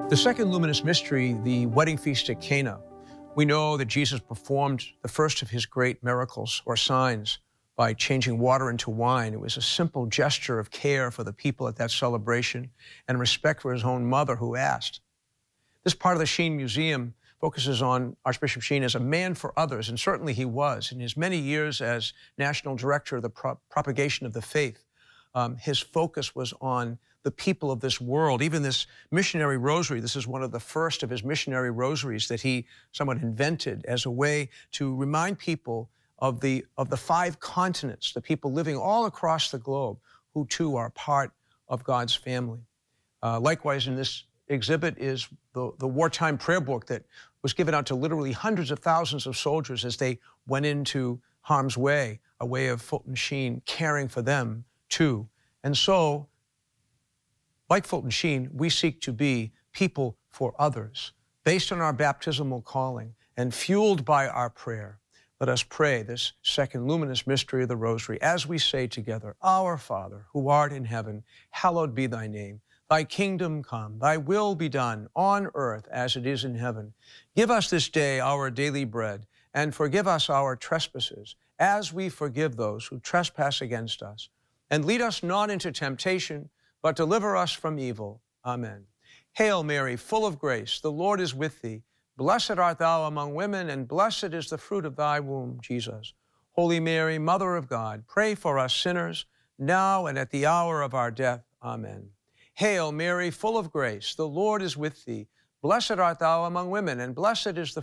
The second luminous mystery, the wedding feast at Cana. We know that Jesus performed the first of his great miracles or signs by changing water into wine. It was a simple gesture of care for the people at that celebration and respect for his own mother who asked. This part of the Sheen Museum focuses on Archbishop Sheen as a man for others, and certainly he was. In his many years as National Director of the Propagation of the Faith, his focus was on the people of this world. Even this missionary rosary, this is one of the first of his missionary rosaries that he somewhat invented as a way to remind people of the five continents, the people living all across the globe, who too are part of God's family. Likewise, in this exhibit is the wartime prayer book that was given out to literally hundreds of thousands of soldiers as they went into harm's way, a way of Fulton Sheen caring for them too. And so, like Fulton Sheen, we seek to be people for others, based on our baptismal calling and fueled by our prayer. Let us pray this second luminous mystery of the Rosary as we say together, Our Father, who art in heaven, hallowed be thy name. Thy kingdom come, thy will be done on earth as it is in heaven. Give us this day our daily bread, and forgive us our trespasses, as we forgive those who trespass against us. And lead us not into temptation, but deliver us from evil. Amen. Hail Mary, full of grace, the Lord is with thee. Blessed art thou among women, and blessed is the fruit of thy womb, Jesus. Holy Mary, Mother of God, pray for us sinners, now and at the hour of our death. Amen. Hail Mary, full of grace, the Lord is with thee. Blessed art thou among women, and blessed is the